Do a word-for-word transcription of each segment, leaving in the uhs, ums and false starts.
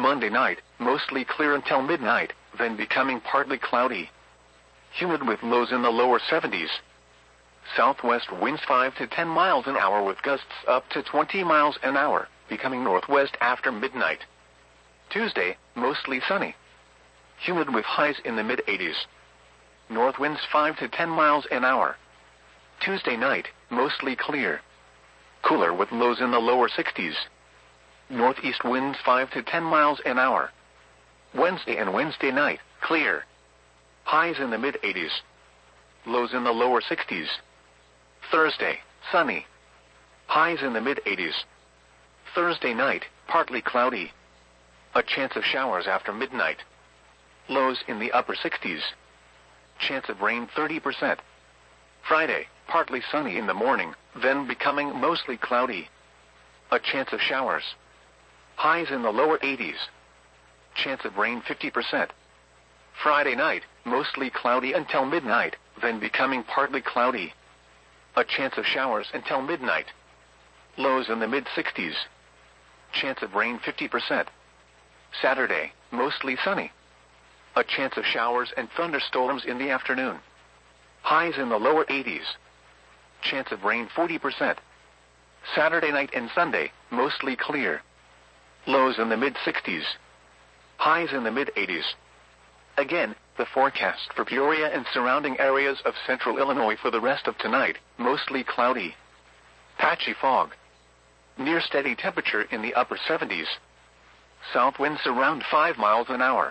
Monday night, mostly clear until midnight, then becoming partly cloudy. Humid with lows in the lower seventies. Southwest winds five to ten miles an hour with gusts up to twenty miles an hour, becoming northwest after midnight. Tuesday, mostly sunny. Humid with highs in the mid-eighties. North winds five to ten miles an hour. Tuesday night, mostly clear. Cooler with lows in the lower sixties. Northeast winds five to ten miles an hour. Wednesday and Wednesday night, clear. Highs in the mid-eighties. Lows in the lower sixties. Thursday, sunny. Highs in the mid-eighties. Thursday night, partly cloudy. A chance of showers after midnight. Lows in the upper sixties. Chance of rain thirty percent. Friday, partly sunny in the morning, then becoming mostly cloudy. A chance of showers. Highs in the lower eighties. Chance of rain fifty percent. Friday night, mostly cloudy until midnight, then becoming partly cloudy. A chance of showers until midnight. Lows in the mid-sixties. Chance of rain fifty percent. Saturday, mostly sunny. A chance of showers and thunderstorms in the afternoon. Highs in the lower eighties. Chance of rain forty percent. Saturday night and Sunday, mostly clear. Lows in the mid-sixties. Highs in the mid-eighties. Again, the forecast for Peoria and surrounding areas of central Illinois for the rest of tonight, mostly cloudy. Patchy fog. Near steady temperature in the upper seventies. South winds around five miles an hour.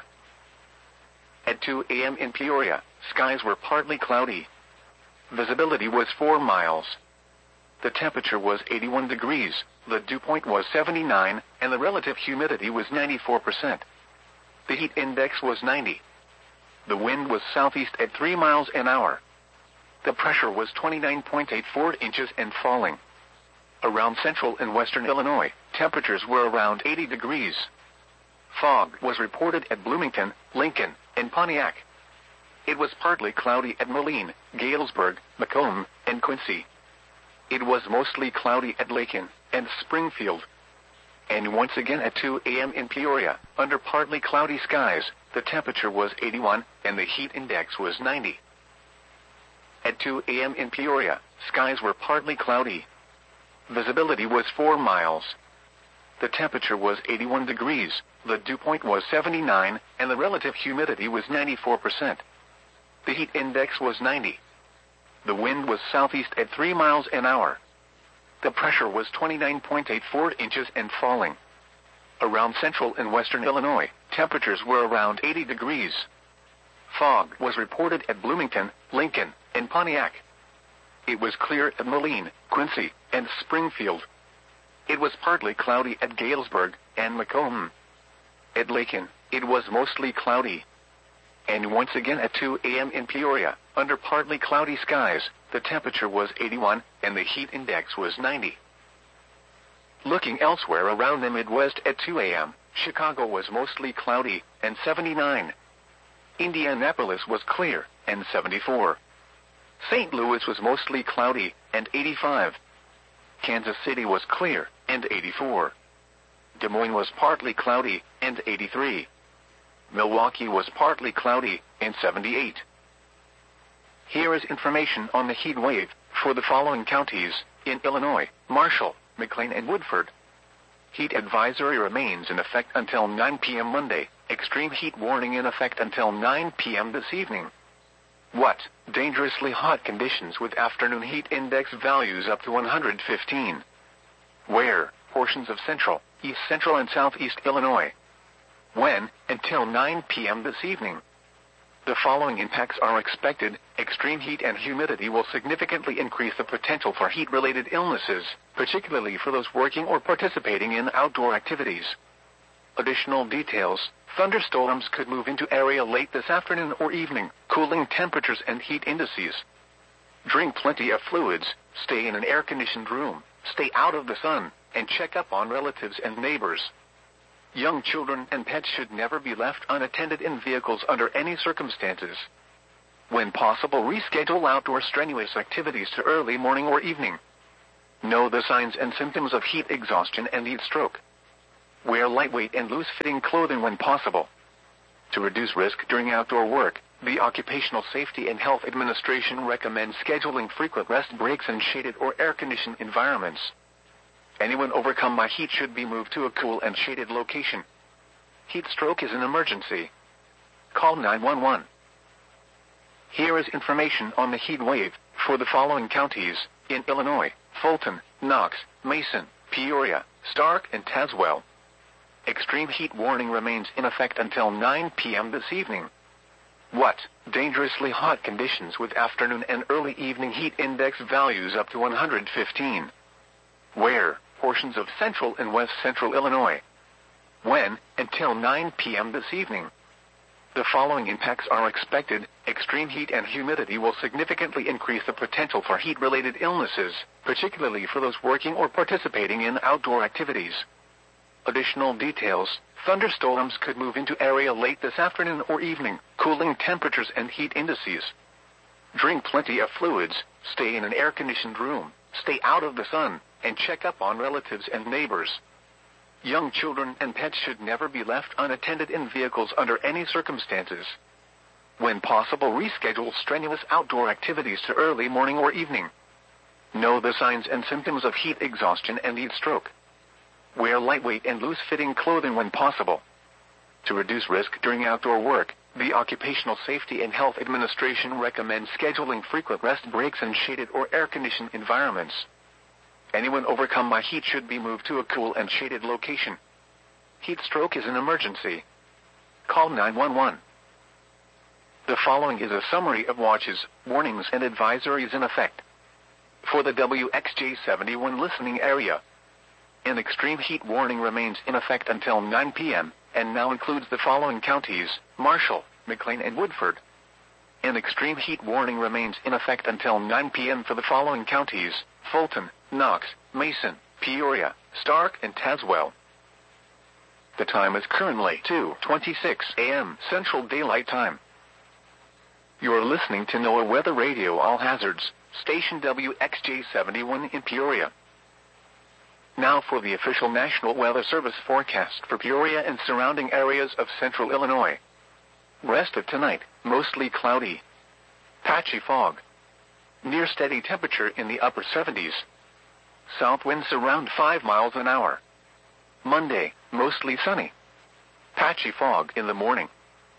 At two a m in Peoria, skies were partly cloudy. Visibility was four miles. The temperature was eighty-one degrees, the dew point was seventy-nine, and the relative humidity was ninety-four percent. The heat index was ninety. The wind was southeast at three miles an hour. The pressure was twenty-nine point eight four inches and falling. Around central and western Illinois, temperatures were around eighty degrees. Fog was reported at Bloomington, Lincoln, and Pontiac. It was partly cloudy at Moline, Galesburg, Macomb, and Quincy. It was mostly cloudy at Lakin and Springfield. And once again at two a m in Peoria, under partly cloudy skies, the temperature was eighty-one and the heat index was ninety. At two a m in Peoria, skies were partly cloudy. Visibility was four miles. The temperature was eighty-one degrees, the dew point was seventy-nine, and the relative humidity was ninety-four percent. The heat index was ninety. The wind was southeast at three miles an hour. The pressure was twenty-nine point eight four inches and falling. Around central and western Illinois, temperatures were around eighty degrees. Fog was reported at Bloomington, Lincoln, and Pontiac. It was clear at Moline, Quincy, and Springfield. It was partly cloudy at Galesburg and Macomb. At Lakin, it was mostly cloudy. And once again at two a m in Peoria, under partly cloudy skies, the temperature was eighty-one and the heat index was ninety. Looking elsewhere around the Midwest at two a m, Chicago was mostly cloudy and seventy-nine. Indianapolis was clear and seventy-four. Saint Louis was mostly cloudy and eighty-five. Kansas City was clear and eighty-four. Des Moines was partly cloudy and eighty-three. Milwaukee was partly cloudy and seventy-eight. Here is information on the heat wave for the following counties in Illinois: Marshall, McLean, and Woodford. Heat advisory remains in effect until nine p m Monday. Extreme heat warning in effect until nine p m this evening. What? Dangerously hot conditions with afternoon heat index values up to one hundred fifteen. Where? Portions of central, east central, and southeast Illinois. When? Until nine p m this evening. The following impacts are expected. Extreme heat and humidity will significantly increase the potential for heat-related illnesses, particularly for those working or participating in outdoor activities. Additional details: thunderstorms could move into area late this afternoon or evening, cooling temperatures and heat indices. Drink plenty of fluids, stay in an air-conditioned room, stay out of the sun, and check up on relatives and neighbors. Young children and pets should never be left unattended in vehicles under any circumstances. When possible, reschedule outdoor strenuous activities to early morning or evening. Know the signs and symptoms of heat exhaustion and heat stroke. Wear lightweight and loose-fitting clothing when possible. To reduce risk during outdoor work, the Occupational Safety and Health Administration recommends scheduling frequent rest breaks in shaded or air-conditioned environments. Anyone overcome by heat should be moved to a cool and shaded location. Heat stroke is an emergency. Call nine one one. Here is information on the heat wave for the following counties in Illinois: Fulton, Knox, Mason, Peoria, Stark, and Tazewell. Extreme heat warning remains in effect until nine p m this evening. What? Dangerously hot conditions with afternoon and early evening heat index values up to one hundred fifteen. Where? Portions of central and west central Illinois. When? Until nine p m this evening. The following impacts are expected. Extreme heat and humidity will significantly increase the potential for heat-related illnesses, particularly for those working or participating in outdoor activities. Additional details: thunderstorms could move into area late this afternoon or evening. Cooling temperatures and heat indices. Drink plenty of fluids, stay in an air-conditioned room, stay out of the sun, and check up on relatives and neighbors. Young children and pets should never be left unattended in vehicles under any circumstances. When possible, reschedule strenuous outdoor activities to early morning or evening. Know the signs and symptoms of heat exhaustion and heat stroke. Wear lightweight and loose-fitting clothing when possible. To reduce risk during outdoor work, the Occupational Safety and Health Administration recommends scheduling frequent rest breaks in shaded or air-conditioned environments. Anyone overcome by heat should be moved to a cool and shaded location. Heat stroke is an emergency. Call nine one one. The following is a summary of watches, warnings, and advisories in effect for the W X J seventy-one listening area. An extreme heat warning remains in effect until nine p m and now includes the following counties: Marshall, McLean, and Woodford. An extreme heat warning remains in effect until nine p m for the following counties: Fulton, Knox, Mason, Peoria, Stark, and Tazewell. The time is currently two twenty-six a m Central Daylight Time. You are listening to NOAA Weather Radio All Hazards, station W X J seventy-one in Peoria. Now for the official National Weather Service forecast for Peoria and surrounding areas of central Illinois. Rest of tonight, mostly cloudy. Patchy fog. Near steady temperature in the upper seventies. South winds around five miles an hour. Monday, mostly sunny. Patchy fog in the morning.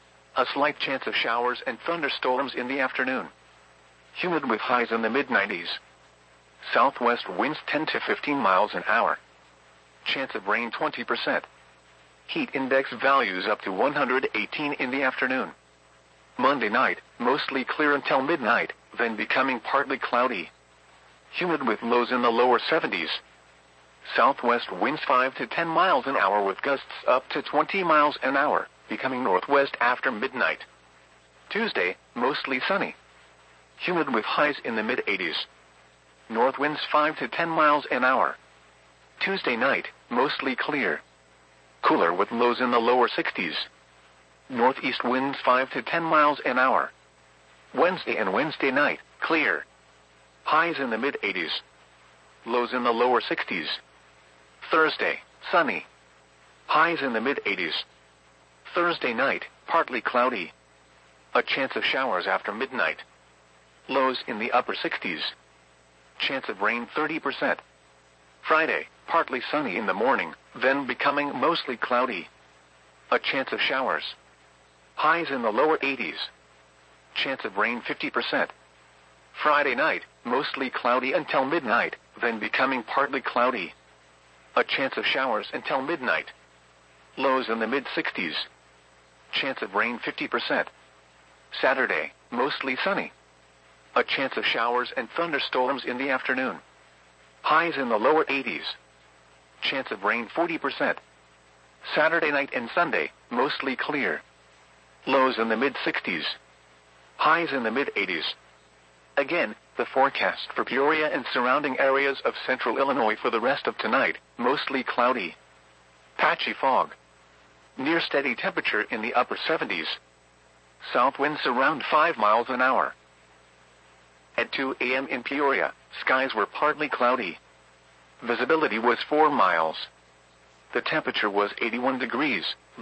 A slight chance of showers and thunderstorms in the afternoon. Humid with highs in the mid nineties. Southwest winds ten to fifteen miles an hour. Chance of rain twenty percent. Heat index values up to one hundred eighteen in the afternoon. Monday night, mostly clear until midnight, then becoming partly cloudy. Humid with lows in the lower seventies. Southwest winds five to ten miles an hour with gusts up to twenty miles an hour, becoming northwest after midnight. Tuesday, mostly sunny. Humid with highs in the mid eighties. North winds five to ten miles an hour. Tuesday night, mostly clear. Cooler with lows in the lower sixties. Northeast winds five to ten miles an hour. Wednesday and Wednesday night, clear. Highs in the mid eighties. Lows in the lower sixties. Thursday, sunny. Highs in the mid eighties. Thursday night, partly cloudy. A chance of showers after midnight. Lows in the upper sixties. Chance of rain thirty percent. Friday, partly sunny in the morning, then becoming mostly cloudy. A chance of showers. Highs in the lower eighties. Chance of rain fifty percent. Friday night, mostly cloudy until midnight, then becoming partly cloudy. A chance of showers until midnight. Lows in the mid sixties. Chance of rain fifty percent. Saturday, mostly sunny. A chance of showers and thunderstorms in the afternoon. Highs in the lower eighties. Chance of rain forty percent. Saturday night and Sunday, mostly clear. Lows in the mid sixties. Highs in the mid eighties. Again, the forecast for Peoria and surrounding areas of central Illinois for the rest of tonight, mostly cloudy. Patchy fog. Near steady temperature in the upper seventies. South winds around five miles an hour. At two a m in Peoria, skies were partly cloudy. Visibility was four miles. The temperature was eighty-one degrees.